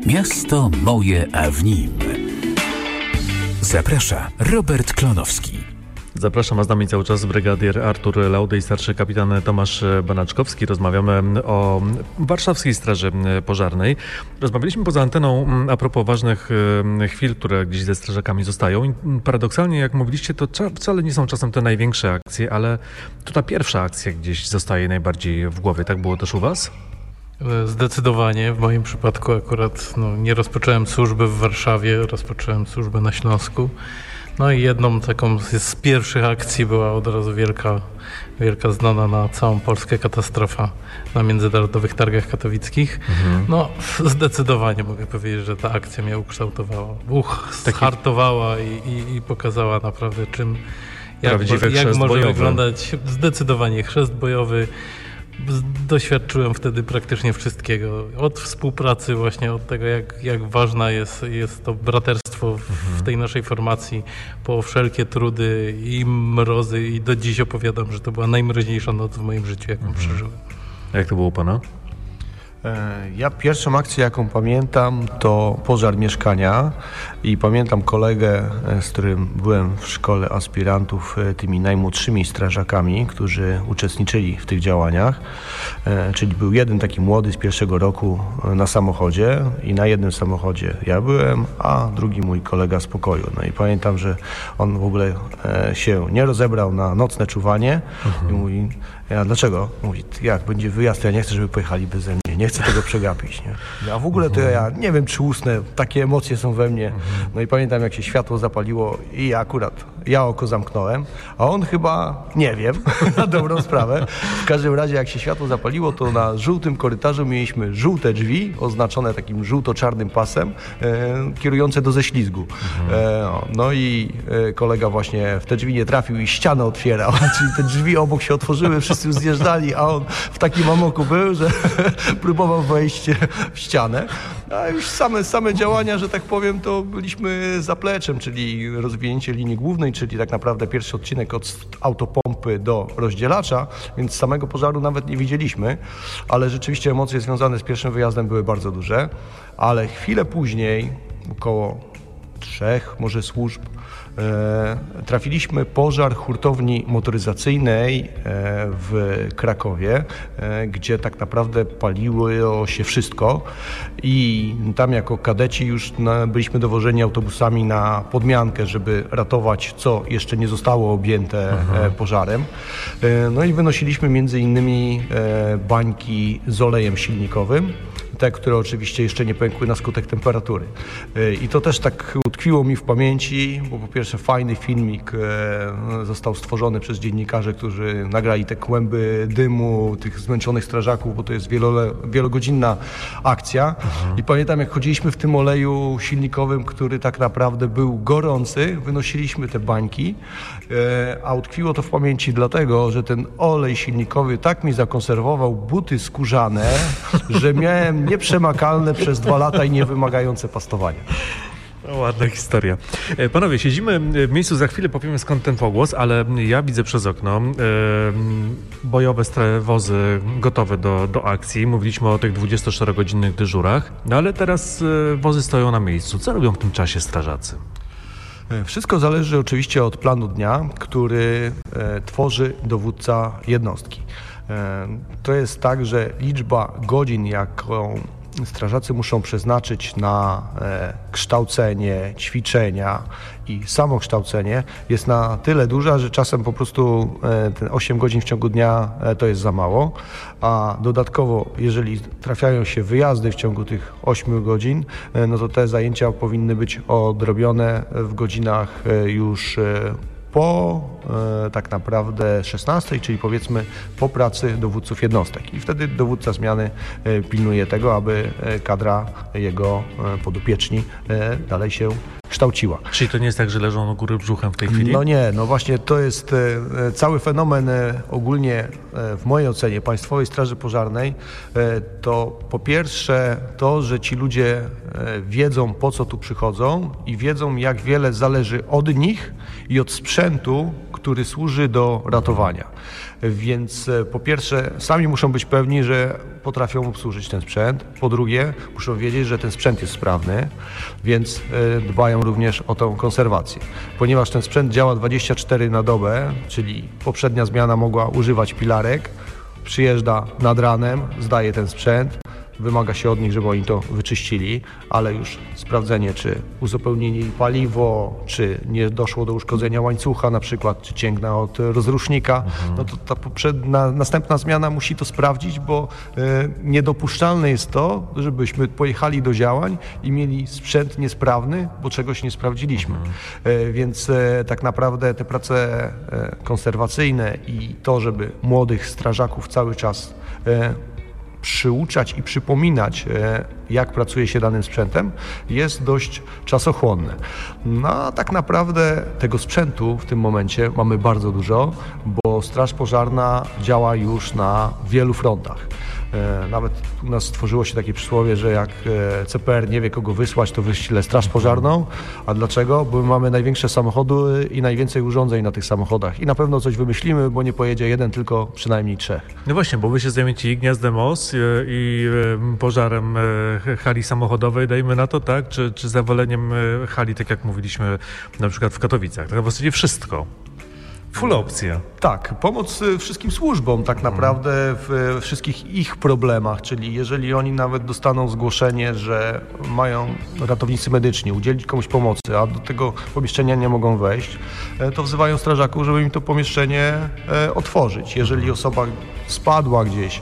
Miasto moje, a w nim. Zaprasza Robert Klonowski. Zapraszam, a z nami cały czas brygadier Artur Laudy i starszy kapitan Tomasz Banaczkowski. Rozmawiamy o Warszawskiej Straży Pożarnej. Rozmawialiśmy poza anteną a propos ważnych chwil, które gdzieś ze strażakami zostają. I paradoksalnie, jak mówiliście, to wcale nie są czasem te największe akcje, ale to ta pierwsza akcja gdzieś zostaje najbardziej w głowie. Tak było też u was? Zdecydowanie. W moim przypadku akurat nie rozpocząłem służby w Warszawie, rozpocząłem służbę na Śląsku. No i jedną taką z pierwszych akcji była od razu wielka znana na całą Polskę katastrofa na Międzynarodowych Targach Katowickich. No zdecydowanie mogę powiedzieć, że ta akcja mnie ukształtowała, zhartowała i pokazała naprawdę jak może wyglądać zdecydowanie chrzest bojowy. Doświadczyłem wtedy praktycznie wszystkiego. Od współpracy właśnie, od tego jak ważna jest to braterstwo w tej naszej formacji, po wszelkie trudy i mrozy i do dziś opowiadam, że to była najmroźniejsza noc w moim życiu, jaką przeżyłem. A jak to było u pana? Ja pierwszą akcję, jaką pamiętam, to pożar mieszkania i pamiętam kolegę, z którym byłem w szkole aspirantów, tymi najmłodszymi strażakami, którzy uczestniczyli w tych działaniach, czyli był jeden taki młody z pierwszego roku na samochodzie i na jednym samochodzie ja byłem, a drugi mój kolega z pokoju. No i pamiętam, że on w ogóle się nie rozebrał na nocne czuwanie i mówi: ja dlaczego? Mówi: jak będzie wyjazd, to ja nie chcę, żeby pojechali beze mnie, nie chcę tego przegapić, nie? A w ogóle to ja nie wiem, czy usnę, takie emocje są we mnie. No i pamiętam, jak się światło zapaliło i ja oko zamknąłem, a on chyba, nie wiem, na dobrą sprawę. W każdym razie, jak się światło zapaliło, to na żółtym korytarzu mieliśmy żółte drzwi, oznaczone takim żółto-czarnym pasem, kierujące do ześlizgu. No i kolega właśnie w te drzwi nie trafił i ścianę otwierał, czyli te drzwi obok się otworzyły, wszyscy już zjeżdżali, a on w takim amoku był, że próbował wejść w ścianę. A już same działania, że tak powiem, to byliśmy zapleczem, czyli rozwinięcie linii głównej, czyli tak naprawdę pierwszy odcinek od autopompy do rozdzielacza, więc samego pożaru nawet nie widzieliśmy, ale rzeczywiście emocje związane z pierwszym wyjazdem były bardzo duże, ale chwilę później, około 3 może służb, trafiliśmy pożar hurtowni motoryzacyjnej w Krakowie, gdzie tak naprawdę paliło się wszystko i tam jako kadeci już byliśmy dowożeni autobusami na podmiankę, żeby ratować, co jeszcze nie zostało objęte pożarem. No i wynosiliśmy między innymi bańki z olejem silnikowym, te, które oczywiście jeszcze nie pękły na skutek temperatury. I to też tak utkwiło mi w pamięci, bo po pierwsze fajny filmik został stworzony przez dziennikarzy, którzy nagrali te kłęby dymu, tych zmęczonych strażaków, bo to jest wielogodzinna akcja. I pamiętam, jak chodziliśmy w tym oleju silnikowym, który tak naprawdę był gorący, wynosiliśmy te bańki, a utkwiło to w pamięci dlatego, że ten olej silnikowy tak mi zakonserwował buty skórzane, że miałem nieprzemakalne przez 2 lata i niewymagające pastowania. Ładna historia. Panowie, siedzimy w miejscu, za chwilę powiemy, skąd ten pogłos, ale ja widzę przez okno bojowe wozy gotowe do akcji. Mówiliśmy o tych 24-godzinnych dyżurach, no ale teraz wozy stoją na miejscu. Co robią w tym czasie strażacy? Wszystko zależy oczywiście od planu dnia, który tworzy dowódca jednostki. To jest tak, że liczba godzin, jaką strażacy muszą przeznaczyć na kształcenie, ćwiczenia i samo kształcenie jest na tyle duża, że czasem po prostu te 8 godzin w ciągu dnia to jest za mało, a dodatkowo jeżeli trafiają się wyjazdy w ciągu tych 8 godzin, no to te zajęcia powinny być odrobione w godzinach już po tak naprawdę 16, czyli powiedzmy po pracy dowódców jednostek. I wtedy dowódca zmiany pilnuje tego, aby kadra jego podopieczni dalej się kształciła. Czyli to nie jest tak, że leżą u góry brzuchem w tej chwili? No nie, no właśnie to jest cały fenomen ogólnie w mojej ocenie Państwowej Straży Pożarnej. To po pierwsze to, że ci ludzie wiedzą, po co tu przychodzą i wiedzą, jak wiele zależy od nich i od sprzętu, który służy do ratowania. Więc po pierwsze sami muszą być pewni, że potrafią obsłużyć ten sprzęt. Po drugie muszą wiedzieć, że ten sprzęt jest sprawny, więc dbają również o tą konserwację. Ponieważ ten sprzęt działa 24 na dobę, czyli poprzednia zmiana mogła używać pilarek, przyjeżdża nad ranem, zdaje ten sprzęt, wymaga się od nich, żeby oni to wyczyścili, ale już sprawdzenie, czy uzupełnili paliwo, czy nie doszło do uszkodzenia łańcucha na przykład, czy cięgna od rozrusznika, no to ta następna zmiana musi to sprawdzić, bo niedopuszczalne jest to, żebyśmy pojechali do działań i mieli sprzęt niesprawny, bo czegoś nie sprawdziliśmy. Więc tak naprawdę te prace konserwacyjne i to, żeby młodych strażaków cały czas przyuczać i przypominać, jak pracuje się danym sprzętem, jest dość czasochłonne. No a tak naprawdę tego sprzętu w tym momencie mamy bardzo dużo, bo Straż Pożarna działa już na wielu frontach. Nawet u nas stworzyło się takie przysłowie, że jak CPR nie wie, kogo wysłać, to wyśle Straż Pożarną. A dlaczego? Bo my mamy największe samochody i najwięcej urządzeń na tych samochodach. I na pewno coś wymyślimy, bo nie pojedzie jeden, tylko przynajmniej 3. No właśnie, bo wy się zajmiecie i gniazdem os i pożarem hali samochodowej, dajmy na to, tak? Czy zawaleniem hali, tak jak mówiliśmy na przykład w Katowicach. Tak w zasadzie wszystko. Full opcja. Tak, pomoc wszystkim służbom tak naprawdę w wszystkich ich problemach, czyli jeżeli oni nawet dostaną zgłoszenie, że mają ratownicy medyczni udzielić komuś pomocy, a do tego pomieszczenia nie mogą wejść, to wzywają strażaków, żeby im to pomieszczenie otworzyć. Jeżeli osoba spadła gdzieś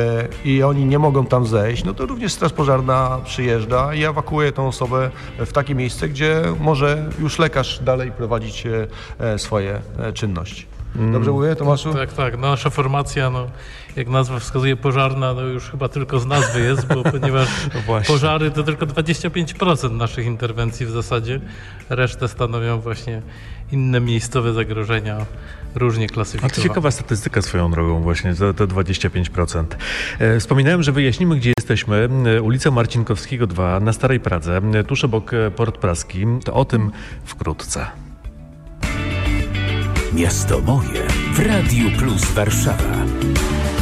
i oni nie mogą tam zejść, no to również Straż Pożarna przyjeżdża i ewakuuje tą osobę w takie miejsce, gdzie może już lekarz dalej prowadzić swoje czynności. Dobrze mówię, Tomaszu? Tak. Nasza formacja, jak nazwa wskazuje pożarna, już chyba tylko z nazwy jest, bo ponieważ pożary to tylko 25% naszych interwencji w zasadzie. Resztę stanowią właśnie inne miejscowe zagrożenia, różnie klasyfikowane. A to ciekawa statystyka swoją drogą właśnie, to 25%. Wspominałem, że wyjaśnimy, gdzie jesteśmy. Ulica Marcinkowskiego 2 na Starej Pradze, tuż obok Port Praski. To o tym wkrótce. Miasto moje w Radiu Plus Warszawa.